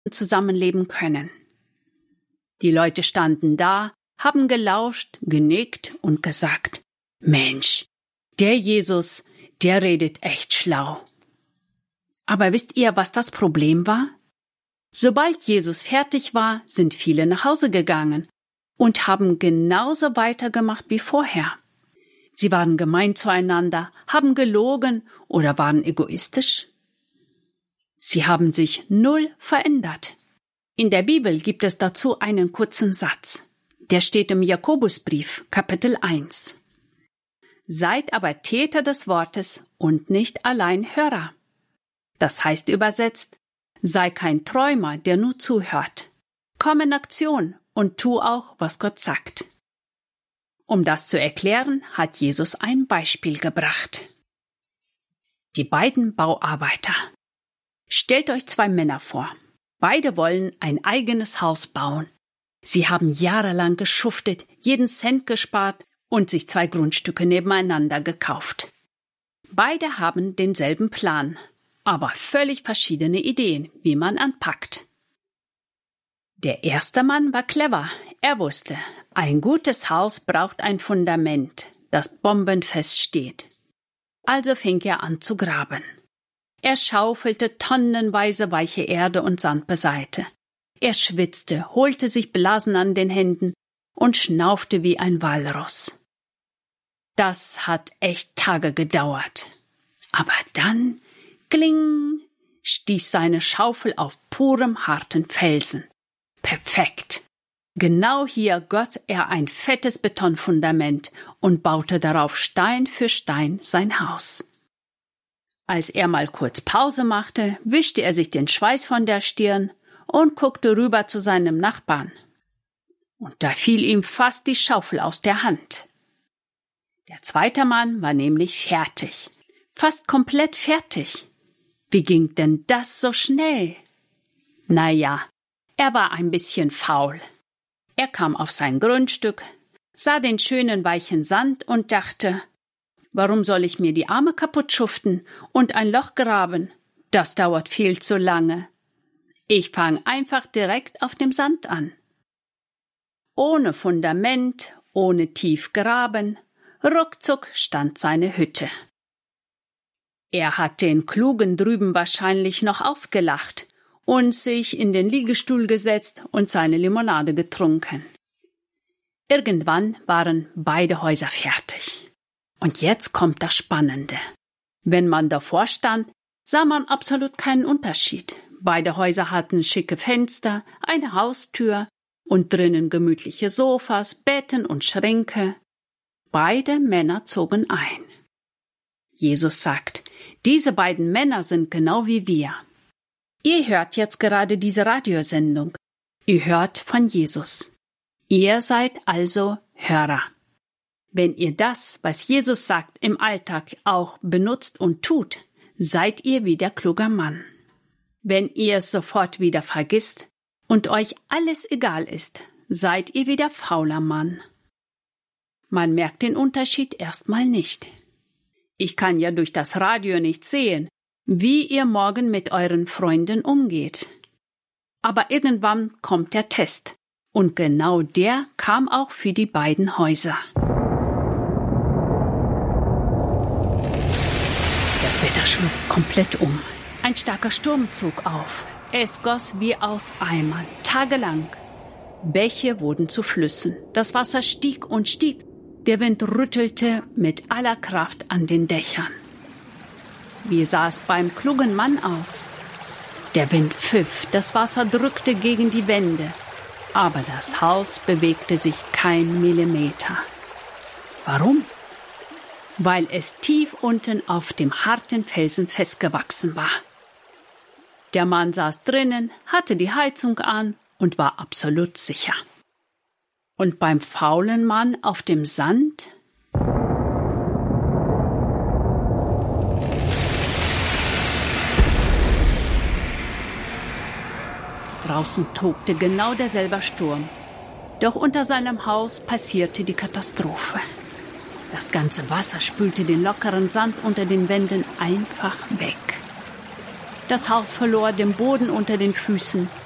zusammenleben können. Die Leute standen da, haben gelauscht, genickt und gesagt: Mensch, der Jesus, der redet echt schlau. Aber wisst ihr, was das Problem war? Sobald Jesus fertig war, sind viele nach Hause gegangen und haben genauso weitergemacht wie vorher. Sie waren gemein zueinander, haben gelogen oder waren egoistisch. Sie haben sich null verändert. In der Bibel gibt es dazu einen kurzen Satz. Der steht im Jakobusbrief, Kapitel 1. Seid aber Täter des Wortes und nicht allein Hörer. Das heißt übersetzt, sei kein Träumer, der nur zuhört. Komm in Aktion und tu auch, was Gott sagt. Um das zu erklären, hat Jesus ein Beispiel gebracht. Die beiden Bauarbeiter. Stellt euch zwei Männer vor. Beide wollen ein eigenes Haus bauen. Sie haben jahrelang geschuftet, jeden Cent gespart und sich 2 Grundstücke nebeneinander gekauft. Beide haben denselben Plan, aber völlig verschiedene Ideen, wie man anpackt. Der erste Mann war clever. Er wusste, ein gutes Haus braucht ein Fundament, das bombenfest steht. Also fing er an zu graben. Er schaufelte tonnenweise weiche Erde und Sand beiseite. Er schwitzte, holte sich Blasen an den Händen und schnaufte wie ein Walross. Das hat echt Tage gedauert. Aber dann, kling, stieß seine Schaufel auf purem harten Felsen. Perfekt. Genau hier goss er ein fettes Betonfundament und baute darauf Stein für Stein sein Haus. Als er mal kurz Pause machte, wischte er sich den Schweiß von der Stirn und guckte rüber zu seinem Nachbarn. Und da fiel ihm fast die Schaufel aus der Hand. Der zweite Mann war nämlich fertig. Fast komplett fertig. Wie ging denn das so schnell? Naja, er war ein bisschen faul. Er kam auf sein Grundstück, sah den schönen weichen Sand und dachte: Warum soll ich mir die Arme kaputt schuften und ein Loch graben? Das dauert viel zu lange. Ich fange einfach direkt auf dem Sand an. Ohne Fundament, ohne tief graben, ruckzuck stand seine Hütte. Er hat den Klugen drüben wahrscheinlich noch ausgelacht und sich in den Liegestuhl gesetzt und seine Limonade getrunken. Irgendwann waren beide Häuser fertig. Und jetzt kommt das Spannende. Wenn man davor stand, sah man absolut keinen Unterschied. Beide Häuser hatten schicke Fenster, eine Haustür und drinnen gemütliche Sofas, Betten und Schränke. Beide Männer zogen ein. Jesus sagt, diese beiden Männer sind genau wie wir. Ihr hört jetzt gerade diese Radiosendung. Ihr hört von Jesus. Ihr seid also Hörer. Wenn ihr das, was Jesus sagt, im Alltag auch benutzt und tut, seid ihr wie der kluge Mann. Wenn ihr es sofort wieder vergisst und euch alles egal ist, seid ihr wie der fauler Mann. Man merkt den Unterschied erstmal nicht. Ich kann ja durch das Radio nicht sehen, wie ihr morgen mit euren Freunden umgeht. Aber irgendwann kommt der Test. Und genau der kam auch für die beiden Häuser. Das Wetter schlug komplett um. Ein starker Sturm zog auf. Es goss wie aus Eimern, tagelang. Bäche wurden zu Flüssen. Das Wasser stieg und stieg. Der Wind rüttelte mit aller Kraft an den Dächern. Wie sah es beim klugen Mann aus? Der Wind pfiff, das Wasser drückte gegen die Wände. Aber das Haus bewegte sich kein Millimeter. Warum? Weil es tief unten auf dem harten Felsen festgewachsen war. Der Mann saß drinnen, hatte die Heizung an und war absolut sicher. Und beim faulen Mann auf dem Sand? Draußen tobte genau derselbe Sturm. Doch unter seinem Haus passierte die Katastrophe. Das ganze Wasser spülte den lockeren Sand unter den Wänden einfach weg. Das Haus verlor den Boden unter den Füßen